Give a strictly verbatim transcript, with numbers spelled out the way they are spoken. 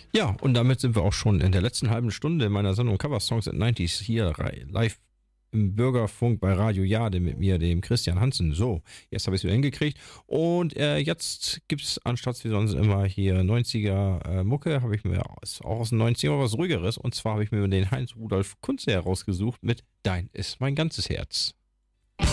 Ja, und damit sind wir auch schon in der letzten halben Stunde meiner Sendung Cover Songs and neunziger hier live im Bürgerfunk bei Radio Jade mit mir, dem Christian Hansen. So, jetzt habe ich es wieder hingekriegt. Und äh, jetzt gibt es anstatt wie sonst immer hier neunziger äh, Mucke, habe ich mir aus, auch aus den neunzigern was ruhigeres. Und zwar habe ich mir den Heinz Rudolf Kunze herausgesucht mit Dein ist mein ganzes Herz.